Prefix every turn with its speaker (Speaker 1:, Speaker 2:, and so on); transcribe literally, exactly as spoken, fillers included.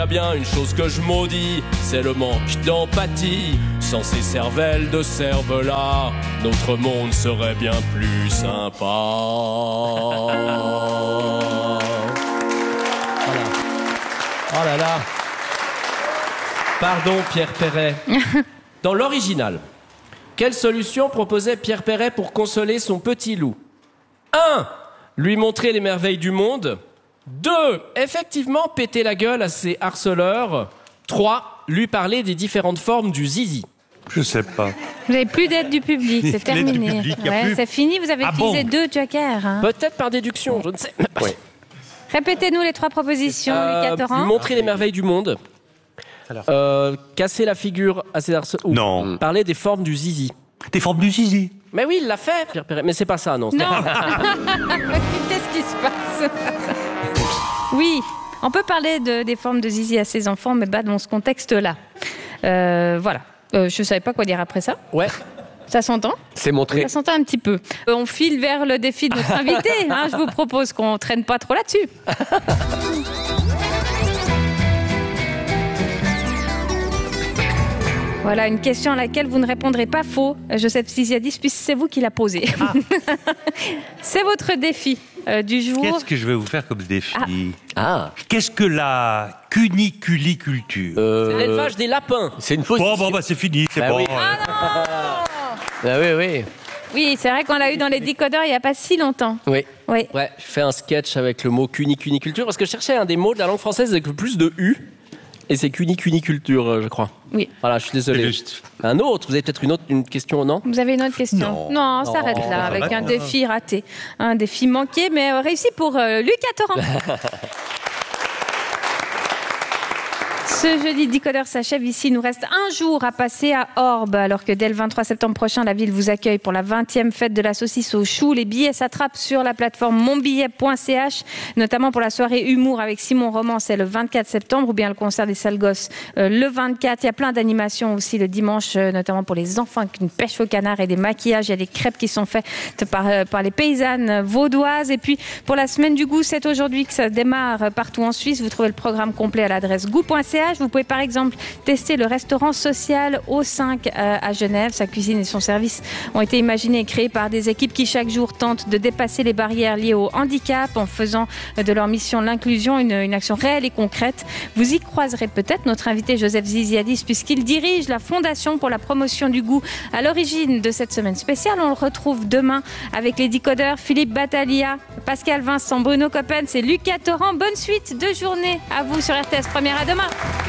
Speaker 1: Bien, une chose que je maudis, c'est le manque d'empathie. Sans ces cervelles de cervelas, notre monde serait bien plus sympa. Voilà. Oh là là. Pardon, Pierre Perret. Dans l'original, quelle solution proposait Pierre Perret pour consoler son petit loup? un. Lui montrer les merveilles du monde. deux. Effectivement péter la gueule à ses harceleurs. trois. Lui parler des différentes formes du zizi.
Speaker 2: Je sais pas.
Speaker 3: Vous n'avez plus d'aide du public, c'est terminé.
Speaker 2: Public,
Speaker 3: ouais,
Speaker 2: plus...
Speaker 3: C'est fini, vous avez
Speaker 2: ah
Speaker 3: utilisé
Speaker 2: bon
Speaker 3: deux jokers. Hein.
Speaker 1: Peut-être par déduction, je ne sais pas. Oui.
Speaker 3: Répétez-nous les trois propositions,
Speaker 1: euh,
Speaker 3: Lucas Torrent.
Speaker 1: Lui montrer les merveilles du monde. Euh, casser la figure à ses harceleurs. Ou
Speaker 2: non.
Speaker 1: Parler des formes du zizi.
Speaker 2: Des formes du zizi.
Speaker 1: Mais oui, il l'a fait, Pierre Perret. Mais c'est pas ça, non.
Speaker 3: Non. Qu'est-ce qui se passe? Oui, on peut parler de, des formes de zizi à ses enfants, mais pas dans ce contexte-là. Euh, voilà. Euh, je ne savais pas quoi dire après ça.
Speaker 1: Ouais.
Speaker 3: Ça s'entend?
Speaker 4: C'est montré.
Speaker 3: Ça s'entend un petit peu. Euh, on file vers le défi de notre invité. Hein, je vous propose qu'on ne traîne pas trop là-dessus. Voilà, une question à laquelle vous ne répondrez pas faux, Joseph Ziziadis, puisque c'est vous qui l'a posée. Ah. C'est votre défi euh, du jour.
Speaker 2: Qu'est-ce que je vais vous faire comme défi?
Speaker 4: Ah.
Speaker 2: Qu'est-ce que la cuniculiculture?
Speaker 4: Euh...
Speaker 1: C'est l'élevage des lapins.
Speaker 4: C'est une position.
Speaker 2: Bon, bon, bah c'est fini, c'est
Speaker 4: Bah
Speaker 2: bon.
Speaker 4: oui.
Speaker 3: Ah non
Speaker 4: Ah oui, oui.
Speaker 3: Oui, c'est vrai qu'on l'a eu dans les décodeurs il n'y a pas si longtemps.
Speaker 4: Oui.
Speaker 3: Oui.
Speaker 1: Ouais, je fais un sketch avec le mot cunicuniculture parce que je cherchais un des mots de la langue française avec le plus de U. Et c'est cunicuniculture, je crois.
Speaker 3: Oui.
Speaker 1: Voilà, je suis désolé.
Speaker 2: Juste.
Speaker 1: Un autre, vous avez peut-être une autre une question, non?
Speaker 3: Vous avez une autre question?
Speaker 2: Non.
Speaker 3: Non, on s'arrête
Speaker 2: Non,
Speaker 3: là
Speaker 2: ça
Speaker 3: avec
Speaker 2: va
Speaker 3: un
Speaker 2: pas.
Speaker 3: défi raté. Un défi manqué, mais euh, réussi pour euh, Lucas Torrent. Ce jeudi, Décodeur s'achève ici. Il nous reste un jour à passer à Orbe, alors que dès le vingt-trois septembre prochain, la ville vous accueille pour la vingtième fête de la saucisse au chou. Les billets s'attrapent sur la plateforme mon billet point c h, notamment pour la soirée humour avec Simon Roman, c'est le vingt-quatre septembre, ou bien le concert des Sales Gosses euh, le vingt-quatre. Il y a plein d'animations aussi le dimanche, euh, notamment pour les enfants, avec une pêche au canard et des maquillages. Il y a des crêpes qui sont faites par, euh, par les paysannes vaudoises. Et puis, pour la semaine du goût, c'est aujourd'hui que ça démarre partout en Suisse. Vous trouvez le programme complet à l'adresse goût point c h. Vous pouvez par exemple tester le restaurant social O cinq à Genève. Sa cuisine et son service ont été imaginés et créés par des équipes qui chaque jour tentent de dépasser les barrières liées au handicap en faisant de leur mission l'inclusion une, une action réelle et concrète. Vous y croiserez peut-être notre invité Joseph Ziziadis puisqu'il dirige la Fondation pour la promotion du goût à l'origine de cette semaine spéciale. On le retrouve demain avec les décodeurs Philippe Battaglia, Pascal Vincent, Bruno Coppen, c'est Lucas Torrent. Bonne suite de journée à vous sur R T S Première. À demain.